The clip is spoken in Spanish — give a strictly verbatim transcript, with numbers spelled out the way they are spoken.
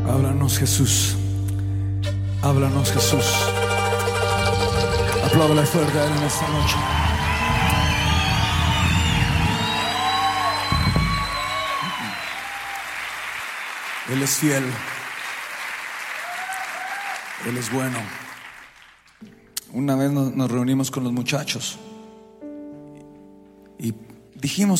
Háblanos, Jesús. Háblanos, Jesús. Apláudale fuerte a Él en esta noche. Él es fiel. Él es bueno. Una vez nos, nos reunimos con los muchachos y dijimos